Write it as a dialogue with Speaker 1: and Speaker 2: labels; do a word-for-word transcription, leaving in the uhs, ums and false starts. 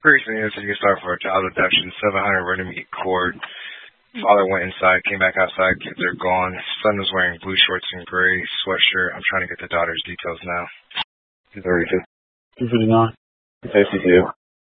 Speaker 1: Recently, you can start for a child abduction, seven hundred Runnymede Court. Father went inside, came back outside, kids are gone. Son was wearing blue shorts and gray sweatshirt. I'm trying to get the daughter's details now.
Speaker 2: two thirty-two.
Speaker 3: two fifty-nine.
Speaker 2: fifty-two.